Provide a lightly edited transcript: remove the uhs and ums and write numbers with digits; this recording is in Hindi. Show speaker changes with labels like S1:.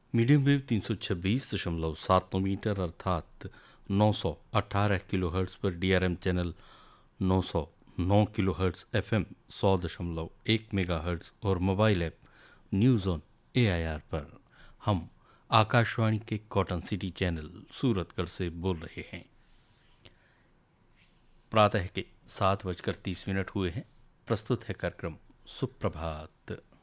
S1: मीडियम वेव 326.79 मीटर अर्थात 918 किलोहर्ट्ज पर DRM channel 909 kilohertz FM 100.1 megahertz और mobile app news on AIR पर हम आकाशवाणी के कॉटन सिटी चैनल सूरतगढ़ से बोल रहे हैं। प्रातः के 7:30 हुए हैं। प्रस्तुत है कार्यक्रम सुप्रभात।